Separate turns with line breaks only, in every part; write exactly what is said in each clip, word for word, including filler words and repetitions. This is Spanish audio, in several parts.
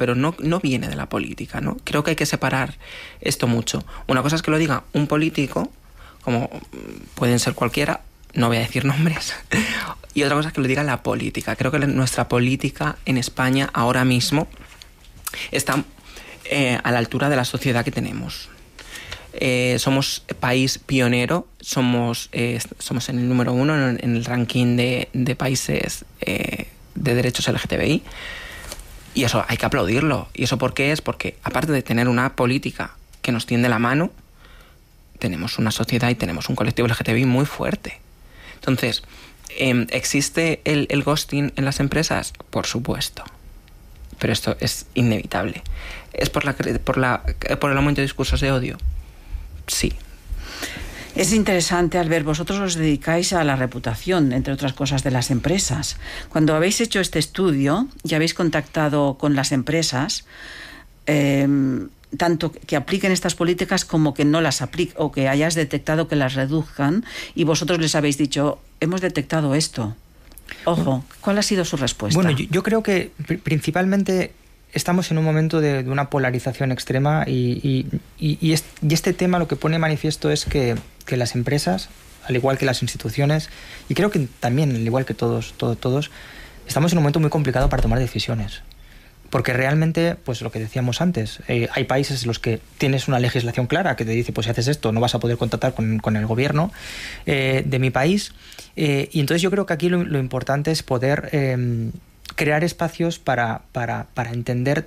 pero no, no viene de la política, ¿no? Creo que hay que separar esto mucho. Una cosa es que lo diga un político, como pueden ser cualquiera, no voy a decir nombres, y otra cosa es que lo diga la política. Creo que nuestra política en España ahora mismo está eh, a la altura de la sociedad que tenemos. Eh, somos país pionero, somos, eh, somos en el número uno en, en el ranking de, de países eh, de derechos L G T B I, y eso hay que aplaudirlo. ¿Y eso por qué es? Porque aparte de tener una política que nos tiende la mano, tenemos una sociedad y tenemos un colectivo L G T B I muy fuerte. Entonces, eh, ¿existe el, el ghosting en las empresas? Por supuesto. Pero esto es inevitable. ¿Es por, la, por, la, por el aumento de discursos de odio? Sí.
Es interesante, Albert, vosotros os dedicáis a la reputación, entre otras cosas, de las empresas. Cuando habéis hecho este estudio y habéis contactado con las empresas, eh, tanto que apliquen estas políticas como que no las apliquen, o que hayáis detectado que las reduzcan, y vosotros les habéis dicho, hemos detectado esto. Ojo, ¿cuál ha sido su respuesta?
Bueno, yo, yo creo que principalmente estamos en un momento de, de una polarización extrema y, y, y, y, este, y este tema lo que pone manifiesto es que, que las empresas, al igual que las instituciones, y creo que también, al igual que todos, todo, todos, estamos en un momento muy complicado para tomar decisiones. Porque realmente, pues lo que decíamos antes, eh, hay países en los que tienes una legislación clara que te dice, pues si haces esto no vas a poder contratar con, con el gobierno eh, de mi país. Eh, y entonces yo creo que aquí lo, lo importante es poder eh, crear espacios para, para, para entender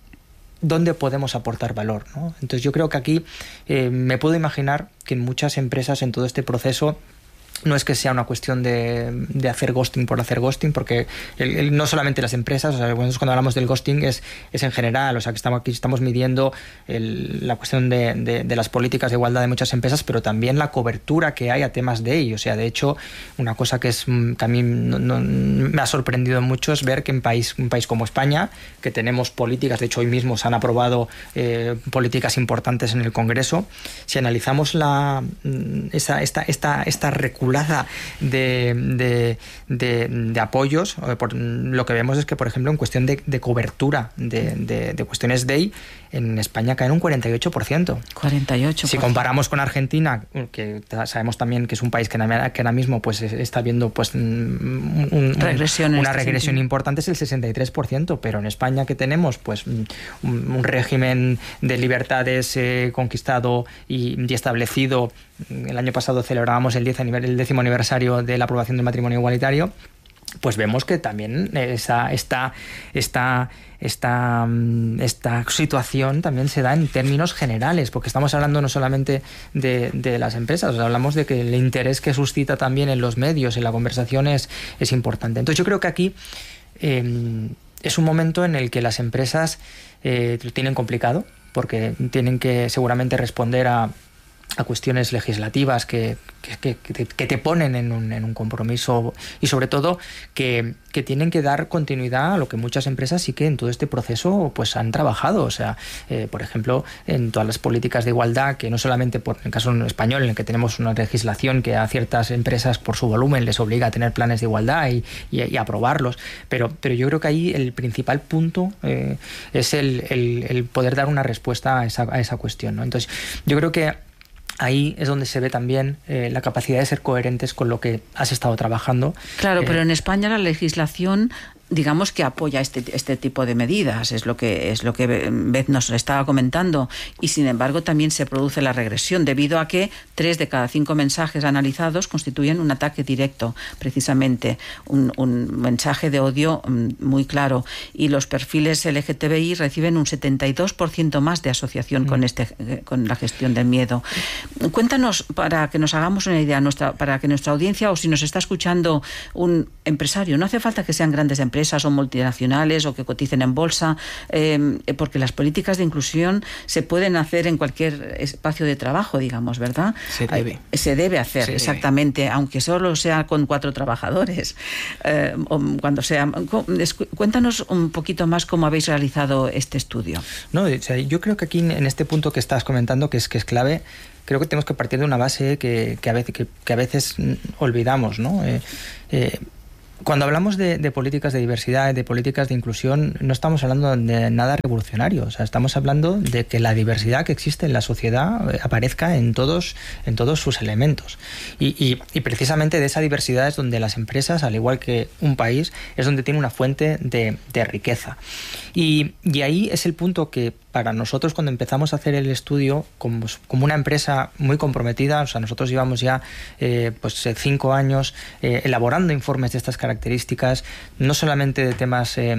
dónde podemos aportar valor, ¿no? Entonces yo creo que aquí eh, me puedo imaginar que en muchas empresas en todo este proceso no es que sea una cuestión de, de hacer ghosting por hacer ghosting, porque el, el, no solamente las empresas, o sea, cuando hablamos del ghosting es, es en general, o sea, que estamos, aquí estamos midiendo el, la cuestión de, de, de las políticas de igualdad de muchas empresas, pero también la cobertura que hay a temas de ello. O sea, de hecho, una cosa que, es, que a mí no, no, me ha sorprendido mucho es ver que en país, un país como España, que tenemos políticas, de hecho hoy mismo se han aprobado eh, políticas importantes en el Congreso, si analizamos la, esa, esta, esta, esta recuperación De, de, de, de apoyos, por, lo que vemos es que, por ejemplo, en cuestión de, de cobertura de, de, de cuestiones D E I, en España caen un cuarenta y ocho por ciento.
cuarenta y ocho por ciento.
Si comparamos con Argentina, que sabemos también que es un país que, que ahora mismo pues, está viendo pues, un, un,
regresión
una
este
regresión
sentido.
importante, es el sesenta y tres por ciento, pero en España que tenemos pues, un, un régimen de libertades eh, conquistado y, y establecido. El año pasado celebrábamos el, diez, el décimo aniversario de la aprobación del matrimonio igualitario, pues vemos que también esa, esta, esta, esta, esta situación también se da en términos generales, porque estamos hablando no solamente de, de las empresas, hablamos de que el interés que suscita también en los medios, en la conversación es, es importante. Entonces yo creo que aquí eh, es un momento en el que las empresas eh, lo tienen complicado, porque tienen que seguramente responder a a cuestiones legislativas que, que, que, que te ponen en un, en un compromiso y sobre todo que, que tienen que dar continuidad a lo que muchas empresas sí que en todo este proceso pues han trabajado. O sea, eh, por ejemplo, en todas las políticas de igualdad, que no solamente por el caso español, en el que tenemos una legislación que a ciertas empresas por su volumen les obliga a tener planes de igualdad y, y, y aprobarlos, pero, pero yo creo que ahí el principal punto eh, es el, el, el poder dar una respuesta a esa, a esa cuestión, ¿no? Entonces, yo creo que ahí es donde se ve también eh, la capacidad de ser coherentes con lo que has estado trabajando.
Claro,
eh,
pero en España la legislación, digamos que apoya este, este tipo de medidas, es lo que es lo que Beth nos estaba comentando, y sin embargo también se produce la regresión debido a que tres de cada cinco mensajes analizados constituyen un ataque directo, precisamente un, un mensaje de odio muy claro, y los perfiles L G T B I reciben un setenta y dos por ciento más de asociación mm. con este con la gestión del miedo. Cuéntanos, para que nos hagamos una idea, nuestra, para que nuestra audiencia, o si nos está escuchando un empresario, no hace falta que sean grandes empresas o multinacionales o que coticen en bolsa, eh, porque las políticas de inclusión se pueden hacer en cualquier espacio de trabajo, digamos, ¿verdad?
Se debe.
Eh, se debe hacer,
se
exactamente,
debe.
Aunque solo sea con cuatro trabajadores. Eh, o cuando sea. Cuéntanos un poquito más cómo habéis realizado este estudio.
No, o sea, yo creo que aquí en este punto que estás comentando, que es, que es clave, creo que tenemos que partir de una base que, que, a, veces, que, que a veces olvidamos, ¿no? Eh, eh, Cuando hablamos de, de políticas de diversidad, de políticas de inclusión, no estamos hablando de nada revolucionario. O sea, estamos hablando de que la diversidad que existe en la sociedad aparezca en todos, en todos sus elementos. Y, y, y precisamente de esa diversidad es donde las empresas, al igual que un país, es donde tiene una fuente de, de riqueza. Y, y ahí es el punto que para nosotros, cuando empezamos a hacer el estudio, como, como una empresa muy comprometida, o sea, nosotros llevamos ya eh, pues cinco años eh, elaborando informes de estas características, no solamente de temas eh,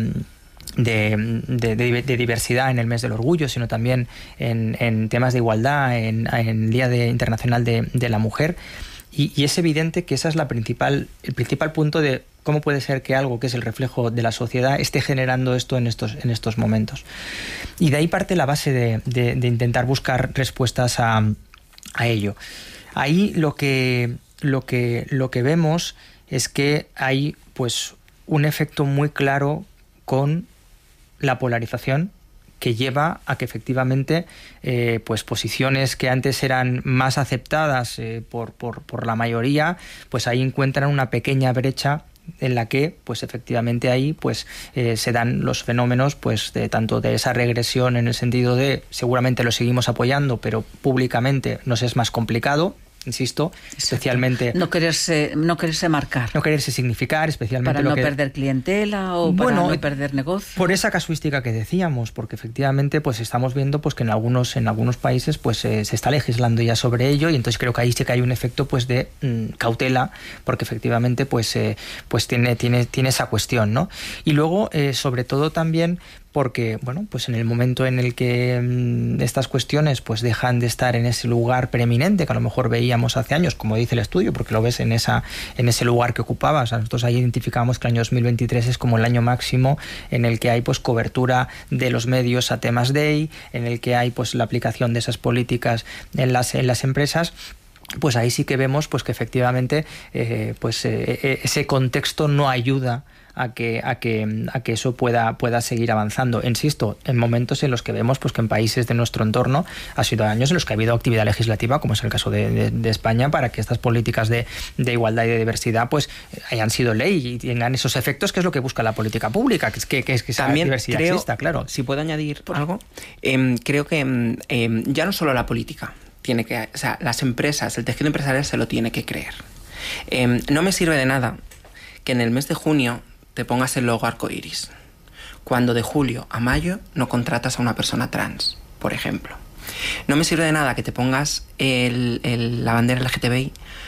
de, de, de, de diversidad en el mes del orgullo, sino también en, en temas de igualdad, en, en el Día de, Internacional de, de la Mujer. Y, y es evidente que ese es la principal, el principal punto de cómo puede ser que algo que es el reflejo de la sociedad esté generando esto en estos, en estos momentos. Y de ahí parte la base de, de, de intentar buscar respuestas a, a ello. Ahí lo que, lo que, lo que vemos es que hay pues, un efecto muy claro con la polarización que lleva a que efectivamente eh, pues posiciones que antes eran más aceptadas eh, por, por, por la mayoría, pues ahí encuentran una pequeña brecha en la que pues efectivamente ahí pues eh, se dan los fenómenos pues de tanto de esa regresión en el sentido de seguramente lo seguimos apoyando, pero públicamente nos es más complicado. Insisto, exacto. Especialmente...
No quererse, no quererse marcar.
No quererse significar, especialmente...
Para
lo
no
que...
perder clientela o
bueno,
para no perder negocio.
Por esa casuística que decíamos, porque efectivamente pues estamos viendo pues que en algunos, en algunos países pues eh, se está legislando ya sobre ello, y entonces creo que ahí sí que hay un efecto pues de mmm, cautela, porque efectivamente pues, eh, pues tiene, tiene, tiene esa cuestión, ¿no? Y luego, eh, sobre todo también... porque, bueno, pues en el momento en el que mmm, estas cuestiones pues dejan de estar en ese lugar preeminente que a lo mejor veíamos hace años, como dice el estudio, porque lo ves en esa en ese lugar que ocupaba. O sea, nosotros ahí identificamos que el año dos mil veintitrés es como el año máximo en el que hay pues cobertura de los medios a temas D E I, en el que hay pues la aplicación de esas políticas en las, en las empresas. Pues ahí sí que vemos pues que efectivamente eh, pues eh, ese contexto no ayuda a que a que a que eso pueda pueda seguir avanzando. Insisto, en momentos en los que vemos pues que en países de nuestro entorno ha sido años en los que ha habido actividad legislativa, como es el caso de, de, de España, para que estas políticas de, de igualdad y de diversidad pues hayan sido ley y tengan esos efectos, que es lo que busca la política pública, que es que, que, es que esa
También
diversidad
creo,
exista, claro.
Si puedo añadir Por... algo, eh, creo que eh, ya no solo la política tiene que, o sea, las empresas, el tejido empresarial se lo tiene que creer. Eh, no me sirve de nada que en el mes de junio te pongas el logo arcoiris, cuando de julio a mayo no contratas a una persona trans, por ejemplo. No me sirve de nada que te pongas el, el, la bandera L G T B I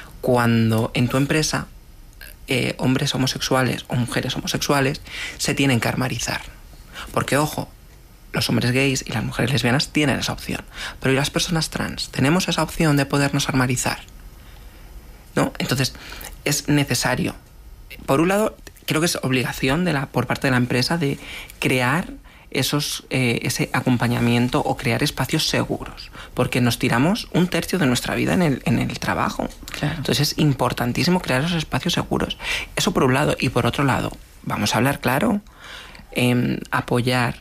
cuando en tu empresa eh, hombres homosexuales o mujeres homosexuales se tienen que armarizar. Porque, ojo, los hombres gays y las mujeres lesbianas tienen esa opción, pero ¿y las personas trans? ¿Tenemos esa opción de podernos armarizar? ¿No? Entonces, es necesario. Por un lado, creo que es obligación de la, por parte de la empresa de crear esos, eh, ese acompañamiento o crear espacios seguros, porque nos tiramos un tercio de nuestra vida en el, en el trabajo.
Claro.
Entonces es importantísimo crear esos espacios seguros. Eso por un lado. Y por otro lado, vamos a hablar claro, eh, apoyar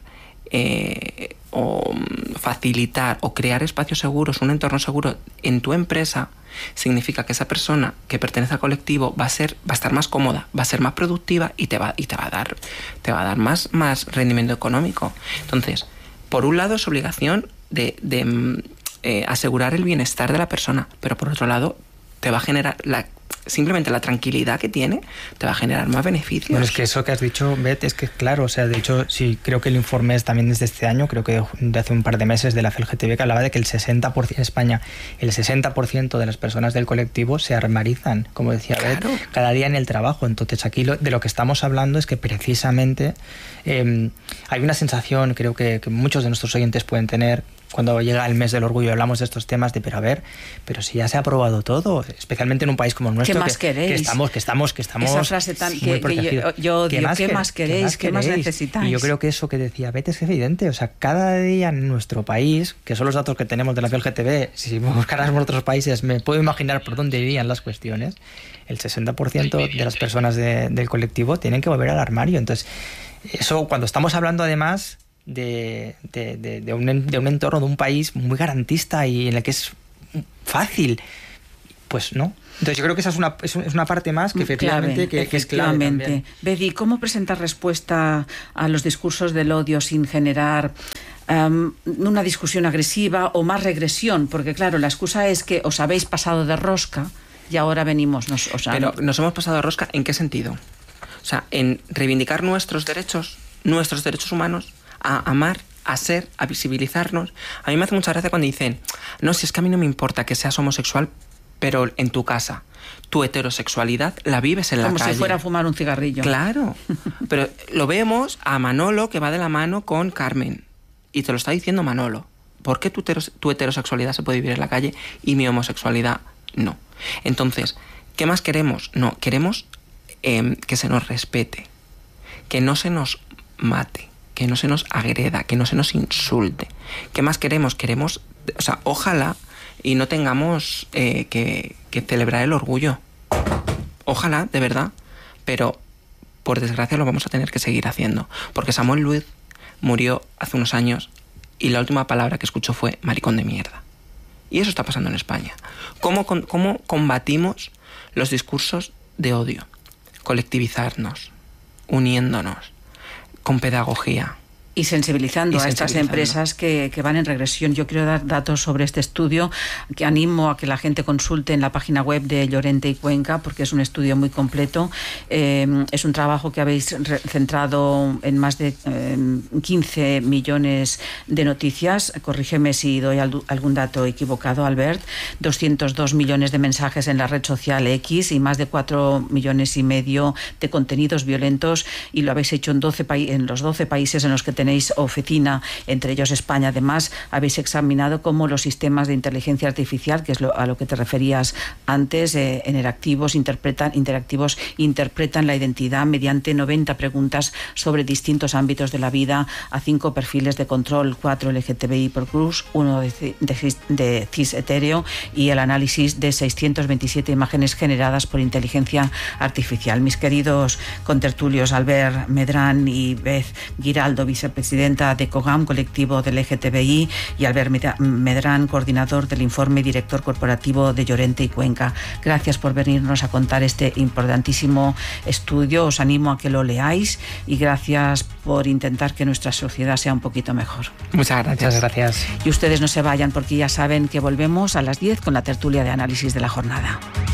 eh, o facilitar o crear espacios seguros, un entorno seguro en tu empresa, significa que esa persona que pertenece al colectivo va a ser, va a estar más cómoda, va a ser más productiva y te va, y te va a dar, te va a dar más, más rendimiento económico. Entonces, por un lado es obligación de, de eh, asegurar el bienestar de la persona, pero por otro lado te va a generar la simplemente la tranquilidad que tiene, te va a generar más beneficios.
Bueno, es que eso que has dicho, Beth, es que claro, o sea, de hecho, sí, creo que el informe es también desde este año, creo que de hace un par de meses de la L G T B, que hablaba de que el sesenta por ciento en España, el sesenta por ciento de las personas del colectivo se armarizan, como decía
claro.
Beth, cada día en el trabajo. Entonces aquí lo, de lo que estamos hablando es que precisamente eh, hay una sensación, creo que, que muchos de nuestros oyentes pueden tener, cuando llega el mes del orgullo y hablamos de estos temas, de pero a ver, pero si ya se ha aprobado todo, especialmente en un país como el nuestro,
¿qué más
que,
queréis?
que estamos, que estamos, que estamos
esa frase tan
muy
que,
protegidos.
Que yo, yo
¿Qué,
digo,
más,
¿qué
que,
más queréis? ¿Qué más, ¿qué más necesitáis?
Y yo creo que eso que decía Beth es evidente, o sea, cada día en nuestro país, que son los datos que tenemos de la L G T B, si buscáramos otros países, me puedo imaginar por dónde irían las cuestiones. El sesenta por ciento de las personas de, del colectivo tienen que volver al armario. Entonces, eso cuando estamos hablando además De, de, de, de, un, de un entorno, de un país muy garantista y en el que es fácil pues no. Entonces yo creo que esa es una, es una parte más que efectivamente,
clave,
que, que es clave también.
Bedi, ¿cómo presentar respuesta a los discursos del odio sin generar um, una discusión agresiva o más regresión? Porque claro, la excusa es que os habéis pasado de rosca y ahora venimos... Nos, o sea,
Pero nos hemos pasado de rosca, ¿en qué sentido? O sea, en reivindicar nuestros derechos, nuestros derechos humanos, a amar, a ser, a visibilizarnos. A mí me hace mucha gracia cuando dicen, no, si es que a mí no me importa que seas homosexual, pero en tu casa, tu heterosexualidad la vives en la
Como
calle.
si fuera a fumar un cigarrillo.
Claro, pero lo vemos a Manolo que va de la mano con Carmen y te lo está diciendo Manolo. ¿Por qué tu, heteros- tu heterosexualidad se puede vivir en la calle y mi homosexualidad no? Entonces, ¿qué más queremos? No, queremos eh, que se nos respete, que no se nos mate, que no se nos agreda, que no se nos insulte. ¿Qué más queremos? Queremos, o sea, ojalá y no tengamos eh, que, que celebrar el orgullo. Ojalá, de verdad, pero por desgracia lo vamos a tener que seguir haciendo, porque Samuel Luis murió hace unos años y la última palabra que escuchó fue maricón de mierda. Y eso está pasando en España. ¿Cómo, cómo combatimos los discursos de odio? Colectivizarnos, uniéndonos, con pedagogía.
Y sensibilizando,
Y
a estas
sensibilizando.
empresas que, que van en regresión. Yo quiero dar datos sobre este estudio, que animo a que la gente consulte en la página web de Llorente y Cuenca, porque es un estudio muy completo. Eh, es un trabajo que habéis re- centrado en más de eh, quince millones de noticias. Corrígeme si doy al- algún dato equivocado, Albert. doscientos dos millones de mensajes en la red social X y más de cuatro millones y medio de contenidos violentos, y lo habéis hecho en, doce pa- en los doce países en los que tenéis oficina, entre ellos España. Además, habéis examinado cómo los sistemas de inteligencia artificial, que es lo, a lo que te referías antes, eh, interactivos, interpretan, interactivos interpretan la identidad mediante noventa preguntas sobre distintos ámbitos de la vida a cinco perfiles de control, cuatro L G T B I por cruz, uno de, de, de cis etéreo, y el análisis de seiscientas veintisiete imágenes generadas por inteligencia artificial. Mis queridos contertulios Albert Medrán y Beth Giraldo, vicepresidenta de COGAM, colectivo del L G T B I, y Albert Medrán, coordinador del informe y director corporativo de Llorente y Cuenca. Gracias por venirnos a contar este importantísimo estudio. Os animo a que lo leáis y gracias por intentar que nuestra sociedad sea un poquito mejor.
Muchas gracias.
Muchas gracias.
Y ustedes no se vayan, porque ya saben que volvemos a las diez con la tertulia de análisis de la jornada.